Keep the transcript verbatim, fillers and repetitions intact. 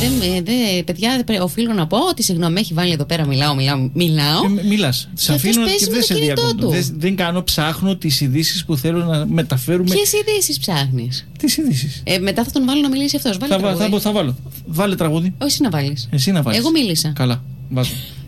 δεν, δε, παιδιά, δε, οφείλω να πω ότι συγγνώμη, έχει βάλει εδώ πέρα, μιλάω, μιλάω, μιλάω. Ε, μιλάς. Σε αφήνω και δεν σε διακόπτω. Δεν, δεν κάνω, ψάχνω τις ειδήσεις που θέλω να μεταφέρουμε. Ποιες ειδήσεις ψάχνεις? Τις ειδήσεις. Ε, μετά θα τον βάλω να μιλήσει αυτός. Βάλε θα, θα, θα βάλω. Βάλε τραγούδι. Όχι, εσύ να βάλεις. Εσύ να βάλεις. Εγώ μίλησα. Καλά, βάζω.